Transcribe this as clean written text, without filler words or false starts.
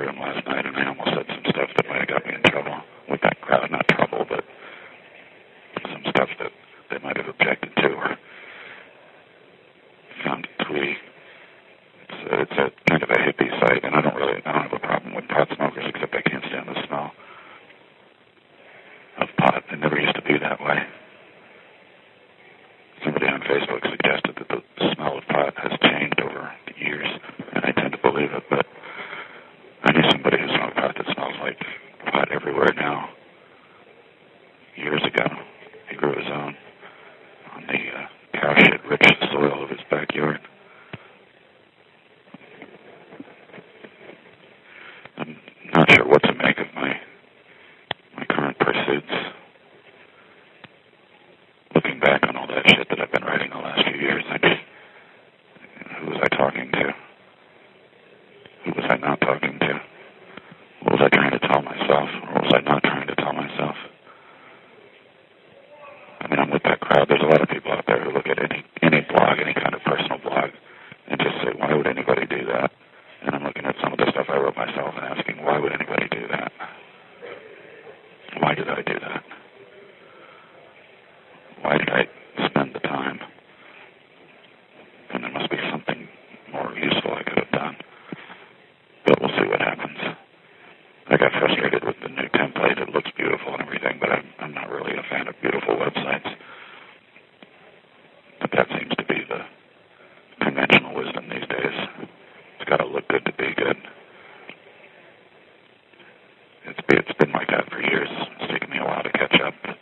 room last night, and I almost said some stuff that might have got me in trouble with that crowd. Not trouble, but some stuff that they might have objected to or found twee. It's a kind of a hippie site, and I don't have a problem with pot smokers, except I can't stand the smell of pot. It never used to be that way. Somebody on Facebook suggested that the smell of pot has changed over the years, and I tend to believe it, but I knew somebody who smoked pot that smells like pot everywhere now. Years ago, he grew his own on the cow shit-rich soil of his backyard. I'm not sure what to make of my current pursuits. Looking back on all that shit that I've been writing the last few years, who was I talking to? Who was I not talking to? What was I trying to tell myself? Or was I not trying to tell myself? I mean, I'm with that crowd. There's a lot of people out there who look at any blog, any kind of personal blog, and just say, why would anybody do that? And I'm looking at some of the stuff I wrote myself and asking, why would anybody do that? Why did I do that? Why did I spend the time? And there must be something more useful I could have done. But we'll see what happens. I got frustrated with the new template. It looks beautiful and everything, but I'm not really a fan of beautiful websites. But that seems to be the conventional wisdom these days. It's got to look good to be good. It's been like that for years. It's taken me a while to catch up.